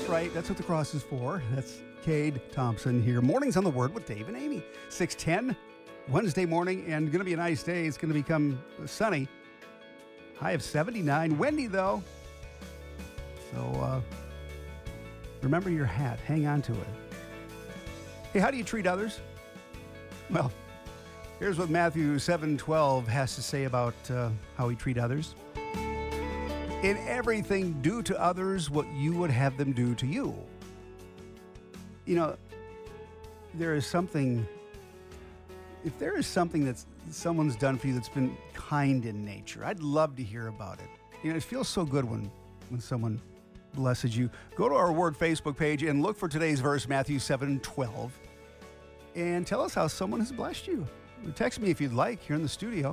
right. That's what the cross is for. That's Cade Thompson here. Mornings on the Word with Dave and Amy. 6:10, Wednesday morning, and going to be a nice day. It's going to become sunny. High of 79. Windy, though. So remember your hat. Hang on to it. Hey, how do you treat others? Well, here's what Matthew 7:12 has to say about how we treat others. In everything, do to others what you would have them do to you. You know, there is something, if there is something that someone's done for you that's been kind in nature, I'd love to hear about it. You know, it feels so good when someone blesses you. Go to our Word Facebook page and look for today's verse, Matthew 7:12, and tell us how someone has blessed you. Text me if you'd like here in the studio.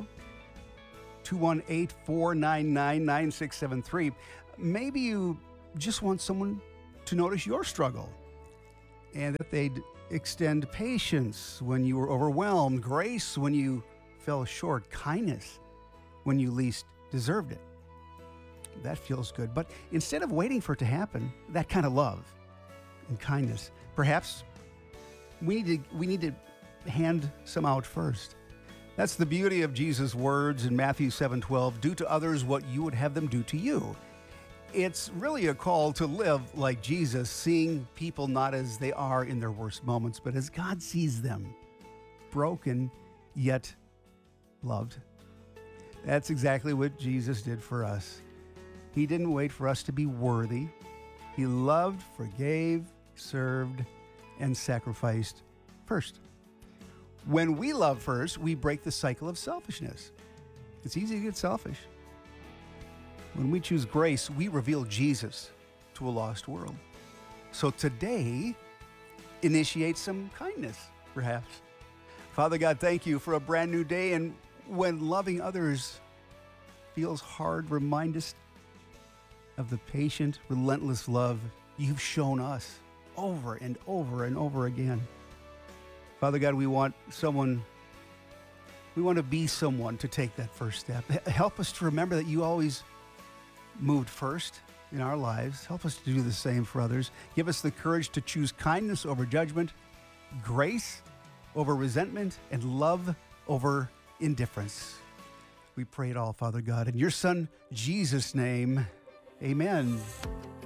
218-499-9673. Maybe you just want someone to notice your struggle and that they'd extend patience when you were overwhelmed, grace when you fell short, kindness when you least deserved it. That feels good. But instead of waiting for it to happen, that kind of love and kindness, perhaps we need to hand some out first. That's the beauty of Jesus' words in Matthew 7:12, do to others what you would have them do to you. It's really a call to live like Jesus, seeing people not as they are in their worst moments, but as God sees them, broken yet loved. That's exactly what Jesus did for us. He didn't wait for us to be worthy. He loved, forgave, served, and sacrificed first. When we love first, we break the cycle of selfishness. It's easy to get selfish. When we choose grace, we reveal Jesus to a lost world. So today, initiate some kindness, perhaps. Father God, thank you for a brand new day. And when loving others feels hard, remind us of the patient, relentless love you've shown us over and over and over again. Father God, we want to be someone to take that first step. Help us to remember that you always moved first in our lives. Help us to do the same for others. Give us the courage to choose kindness over judgment, grace over resentment, and love over indifference. We pray it all, Father God, in your Son, Jesus' name. Amen.